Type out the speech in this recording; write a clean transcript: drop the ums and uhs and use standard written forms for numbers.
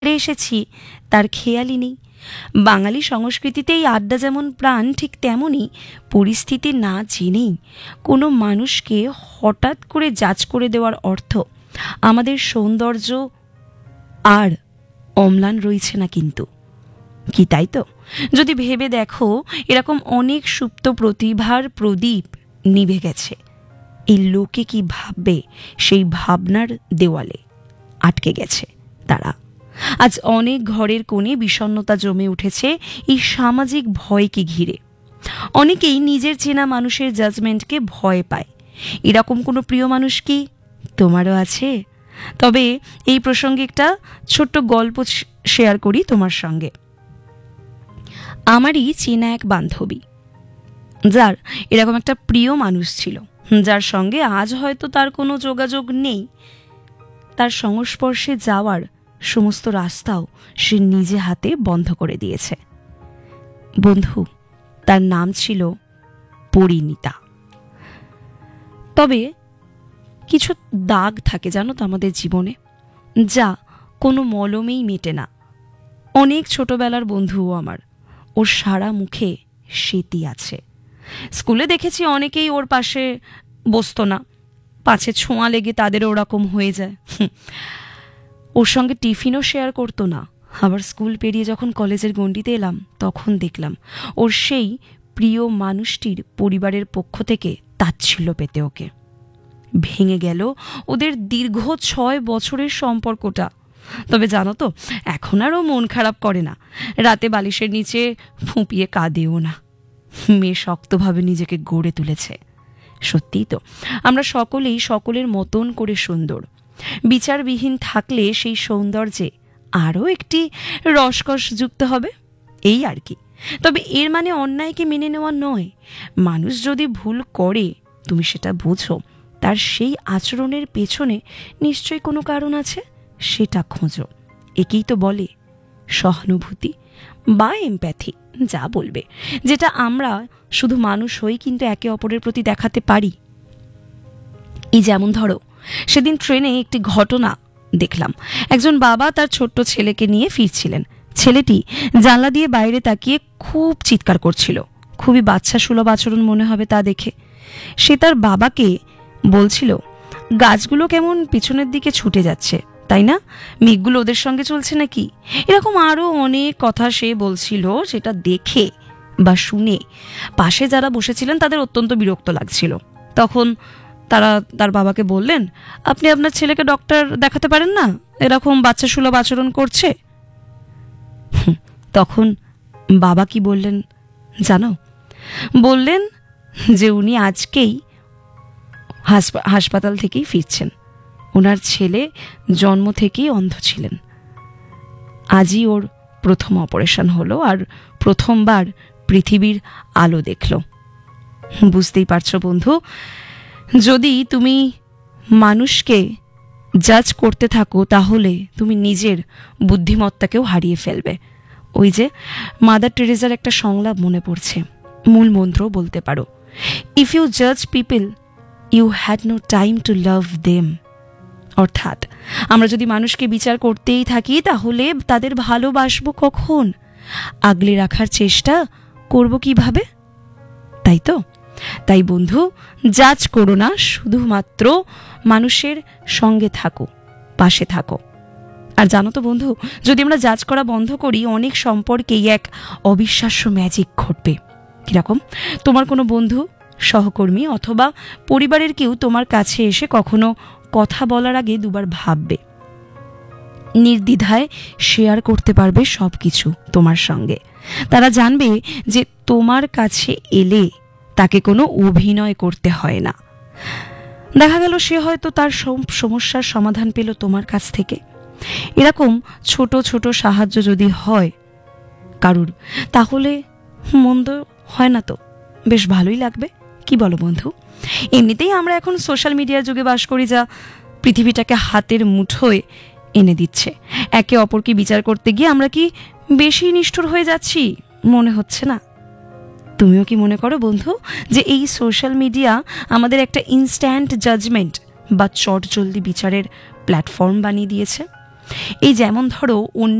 এসেছি তার খেয়ালই নেই। বাঙালি সংস্কৃতিতে এই আড্ডা যেমন প্রাণ, ঠিক তেমনই পরিস্থিতি না জেনেই কোনো মানুষকে হঠাৎ করে জাজ করে দেওয়ার অর্থ আমাদের সৌন্দর্য আর অম্লান রয়েছে না কিন্তু, কি তাই তো? যদি ভেবে দেখো, এরকম অনেক সুপ্ত প্রতিভার প্রদীপ নিভে গেছে। এই লোকে কি ভাববে সেই ভাবনার দেওয়ালে আটকে গেছে তারা। আজ অনেক ঘরের কোণে বিষণ্ণতা জমে উঠেছে এই সামাজিক ভয়কে ঘিরে। অনেকেই নিজের চেনা মানুষের জাজমেন্টকে ভয় পায়। এরকম কোনো প্রিয় মানুষ কি তোমারও আছে? তবে এই প্রসঙ্গে একটা ছোট্ট গল্প শেয়ার করি তোমার সঙ্গে। আমারই চেনা এক বান্ধবী, যার এরকম একটা প্রিয় মানুষ ছিল, যার সঙ্গে আজ হয়তো তার কোনো যোগাযোগ নেই। তার সংস্পর্শে যাওয়ার সমস্ত রাস্তাও সে নিজে হাতে বন্ধ করে দিয়েছে। বন্ধু, তার নাম ছিল পরিণীতা। তবে কিছু দাগ থাকে জানো তো আমাদের জীবনে, যা কোনো মলমেই মেটে না। অনেক ছোটবেলার বন্ধুও আমার, ওর সারা মুখে স্মৃতি আছে। স্কুলে দেখেছি অনেকেই ওর পাশে বসতো না, পাছে ছোঁয়া লেগে তাদের ওরকম হয়ে যায়। ওর সঙ্গে টিফিনও শেয়ার করতো না। আবার স্কুল পেরিয়ে যখন কলেজের গণ্ডিতে এলাম, তখন দেখলাম ওর সেই প্রিয় মানুষটির পরিবারের পক্ষ থেকে তাচ্ছিল্য পেতে ওকে। ভেঙে গেল ওদের দীর্ঘ 6 বছরের সম্পর্কটা। তবে জানো তো, এখন আর ও মন খারাপ করে না, রাতে বালিশের নিচে ফুঁপিয়ে কাঁদেও না। মেয়ে শক্তভাবে নিজেকে গড়ে তুলেছে। সত্যিই তো, আমরা সকলেই সকলের মতন করে সুন্দর। বিচারবিহীন থাকলে সেই সৌন্দর্যে আরও একটি রসকস যুক্ত হবে, এই আর কি। তবে এর মানে অন্যায়কে মেনে নেওয়া নয়। মানুষ যদি ভুল করে, তুমি সেটা বোঝো, তার সেই আচরণের পেছনে নিশ্চয়ই কোনো কারণ আছে, সেটা খোঁজো। একেই তো বলে সহানুভূতি বা এমপ্যাথি, যা বলবে, যেটা আমরা শুধু মানুষ হই কিন্তু একে অপরের প্রতি দেখাতে পারি। এই যেমন ধরো, সেদিন ট্রেনে একটি ঘটনা দেখলাম। একজন বাবা তার ছোট্ট ছেলেকে নিয়ে ফিরছিলেন। ছেলেটি জানলা দিয়ে বাইরে তাকিয়ে খুব চিৎকার করছিল। খুবই বাচ্চা সুলভ আচরণ মনে হবে তা দেখে। সে তার বাবাকে বলছিল, গাছগুলো কেমন পিছনের দিকে ছুটে যাচ্ছে, তাই না? মেঘগুলো ওদের সঙ্গে চলছে নাকি? এরকম আরও অনেক কথা সে বলছিল। সেটা দেখে বা শুনে পাশে যারা বসেছিলেন তাদের অত্যন্ত বিরক্ত লাগছিল। তখন তারা তার বাবাকে বললেন, আপনি আপনার ছেলেকে ডক্টর দেখাতে পারেন না, এরকম বাচ্চা সুলভ আচরণ করছে। তখন বাবা কি বললেন জানো? বললেন যে উনি আজকেই হাসপাতাল থেকেই ফিরছেন। ওনার ছেলে জন্ম থেকেই অন্ধ ছিলেন। আজই ওর প্রথম অপারেশন হলো আর প্রথমবার পৃথিবীর আলো দেখল। বুঝতেই পারছো বন্ধু, যদি তুমি মানুষকে জাজ করতে থাকো, তাহলে তুমি নিজের বুদ্ধিমত্তাকেও হারিয়ে ফেলবে। ওই যে মাদার টেরেজার একটা সংলাপ মনে পড়ছে, মূল মন্ত্র বলতে পারো, ইফ ইউ জাজ people you had no time to love them. অর্থাৎ আমরা যদি মানুষকে বিচার করতেই থাকি, তাহলে তাদের ভালোবাসবো কখন, আগলে রাখার চেষ্টা করব কিভাবে? তাই তো। তাই বন্ধু, জাজ করো না, শুধুমাত্র মানুষের সঙ্গে থাকো, পাশে থাকো। আর জানো তো বন্ধু, যদি আমরা জাজ করা বন্ধ করি, অনেক সম্পর্কেই এক অবিশ্বাস্য ম্যাজিক ঘটবে। কিরকম? তোমার কোনো বন্ধু, সহকর্মী অথবা পরিবারের কেউ তোমার কাছে এসে কখনো কথা বলার আগে দুবার ভাববে। নির্দ্বিধায় শেয়ার করতে পারবে সব কিছু তোমার সঙ্গে। তারা জানবে যে তোমার কাছে এলে তাকে কোনো অভিনয় করতে হয় না। দেখা গেল সে হয়তো তার সমস্যার সমাধান পেল তোমার কাছ থেকে। এরকম ছোট ছোট সাহায্য যদি হয় কারুর, তাহলে মন্দ হয় না তো, বেশ ভালোই লাগবে। কি বলো বন্ধু? এমনিতেই আমরা এখন সোশ্যাল মিডিয়ার যুগে বাস করি, যা পৃথিবীটাকে হাতের মুঠোয় এনে দিচ্ছে। একে অপরকে বিচার করতে গিয়ে আমরা কি বেশি নিষ্ঠুর হয়ে যাচ্ছি মনে হচ্ছে না? তুমিও কি মনে করো বন্ধু যে এই সোশ্যাল মিডিয়া আমাদের একটা ইনস্ট্যান্ট জাজমেন্ট বা চটজলদি বিচারের প্ল্যাটফর্ম বানিয়ে দিয়েছে? এই যেমন ধরো